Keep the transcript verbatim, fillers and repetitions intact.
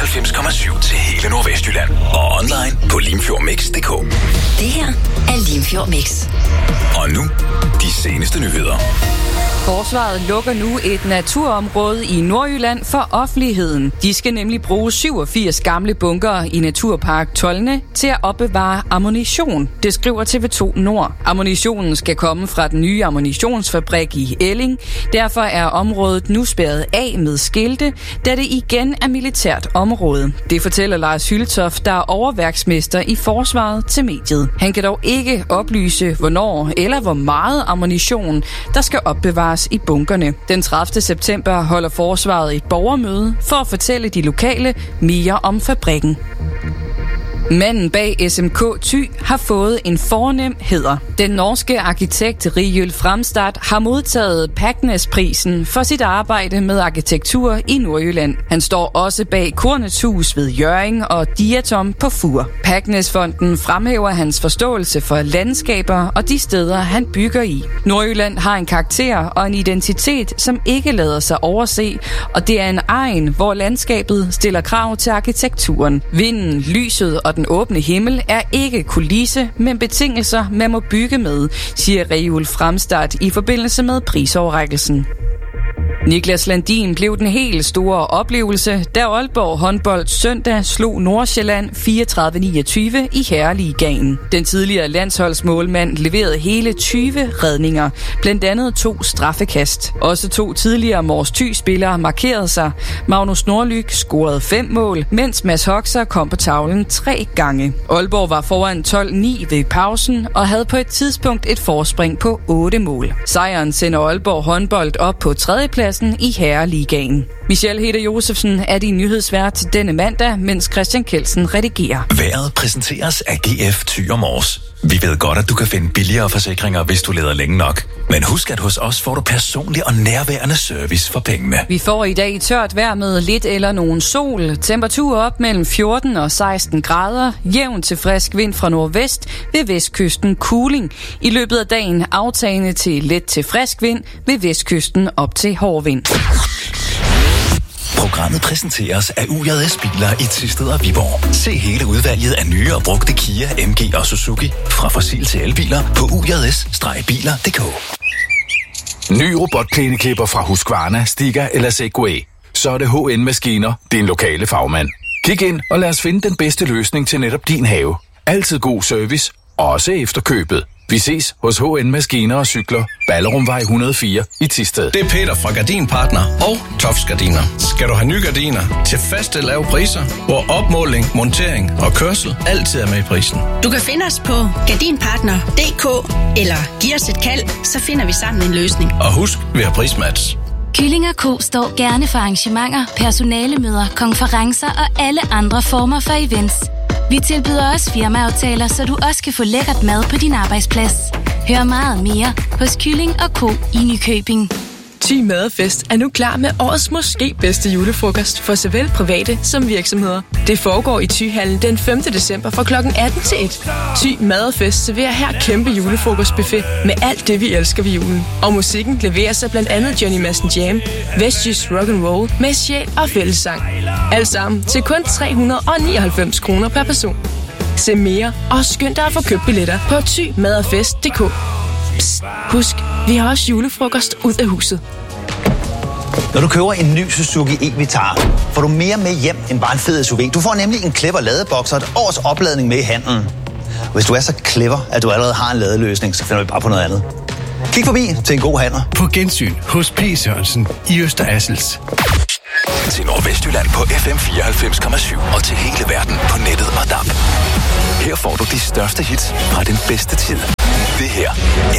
fireoghalvfems komma syv til hele Nordvestjylland. Og online på limfjordmix punktum d k. Det her er Limfjord Mix. Og nu, de seneste nyheder. Forsvaret lukker nu et naturområde i Nordjylland for offentligheden. De skal nemlig bruge syvogfirs gamle bunker i Naturpark Tolne til at opbevare ammunition. Det skriver T V to Nord. Ammunitionen skal komme fra den nye ammunitionsfabrik i Elling. Derfor er området nu spærret af med skilte, da det igen er militært område. Det fortæller Lars Hyltoft, der er overværksmester i Forsvaret, til mediet. Han kan dog ikke oplyse, hvornår eller hvor meget ammunition, der skal opbevares i bunkerne. Den tredivte september holder Forsvaret et borgermøde for at fortælle de lokale mere om fabrikken. Manden bag S M K Thy har fået en fornem hæder. Den norske arkitekt Riøl Framstad har modtaget Pagnes-prisen for sit arbejde med arkitektur i Nordjylland. Han står også bag Kornets Hus ved Hjørring og Diatom på Fur. Pagnes-fonden fremhæver hans forståelse for landskaber og de steder, han bygger i. Nordjylland har en karakter og en identitet, som ikke lader sig overse, og det er en egen, hvor landskabet stiller krav til arkitekturen. Vinden, lyset og den åbne himmel er ikke kulisse, men betingelser, man må bygge med, siger Riøl Framstad i forbindelse med prisoverrækkelsen. Niklas Landin blev den helt store oplevelse, da Aalborg håndbold søndag slog Nordsjælland fireogtredive niogtyve i Herreligaen. Den tidligere landsholdsmålmand leverede hele tyve redninger, blandt andet to straffekast. Også to tidligere Mors Thy-spillere markerede sig. Magnus Nordlyk scorede fem mål, mens Mads Hoxer kom på tavlen tre gange. Aalborg var foran tolv ni ved pausen og havde på et tidspunkt et forspring på otte mål. Sejren sender Aalborg håndbold op på tredjepladsen i Herreligaen. Michelle Heder Josefsen er din nyhedsvært denne mandag, mens Christian Kelsen redigerer. Vejret præsenteres af G F Thy og Mors. Vi ved godt, at du kan finde billigere forsikringer, hvis du leder længe nok. Men husk, at hos os får du personlig og nærværende service for pengene. Vi får i dag tørt vejr med lidt eller nogen sol. Temperatur op mellem fjorten og seksten grader. Jævn til frisk vind fra nordvest. Ved vestkysten kuling. I løbet af dagen aftagende til let til frisk vind. Ved vestkysten op til hård vind. Programmet præsenteres af U J S Biler i Thisted og Viborg. Se hele udvalget af nye og brugte Kia, M G og Suzuki fra fossil til elbiler på u j s biler punktum d k. Ny robotplæneklipper fra Husqvarna, Stiga eller Segway. Så er det H N Maskiner, din lokale fagmand. Kig ind og lad os finde den bedste løsning til netop din have. Altid god service, også efter købet. Vi ses hos H N Maskiner og Cykler, Ballerumvej et hundrede og fire i Thisted. Det er Peter fra Gardinpartner og Tofts Gardiner. Skal du have nye gardiner til faste lave priser, hvor opmåling, montering og kørsel altid er med i prisen. Du kan finde os på gardinpartner punktum d k eller giv os et kald, så finder vi sammen en løsning. Og husk, vi har prismatch. Kylling og Ko står gerne for arrangementer, personalemøder, konferencer og alle andre former for events. Vi tilbyder også firmaaftaler, så du også kan få lækkert mad på din arbejdsplads. Hør meget mere hos Kylling og Ko i Nykøbing. Thy Madfest er nu klar med årets måske bedste julefrokost for såvel private som virksomheder. Det foregår i Thyhallen den femte december fra klokken atten til et. Thy Madfest serverer her kæmpe julefrokostbuffet med alt det, vi elsker ved julen. Og musikken leverer sig blandt andet Johnny Madsen Jam, Vestjysk Rock'n'Roll med sjæl og fællessang. Alt sammen til kun tre hundrede og nioghalvfems kroner per person. Se mere og skynd dig at få købt billetter på thy madfest punktum d k. Psst, husk, vi har også julefrokost ud af huset. Når du køber en ny Suzuki e-Vitara, får du mere med hjem end bare en fed S U V. Du får nemlig en clever ladeboks og et års opladning med i handlen. Hvis du er så clever, at du allerede har en ladeløsning, så finder vi bare på noget andet. Kig forbi til en god handler. På gensyn hos P. Sørensen i Øster Assels. Til Nordvestjylland på F M fireoghalvfems komma syv og til hele verden på nettet og D A B. Her får du de største hits fra den bedste tid. Det her